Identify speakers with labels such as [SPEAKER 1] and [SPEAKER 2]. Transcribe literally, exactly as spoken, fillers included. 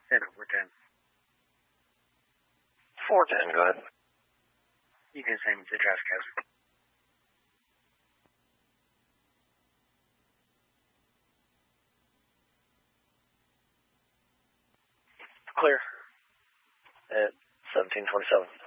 [SPEAKER 1] ten over ten.
[SPEAKER 2] four ten, go ahead.
[SPEAKER 1] You can send me to the draft house.
[SPEAKER 2] Clear. At seventeen twenty-seven.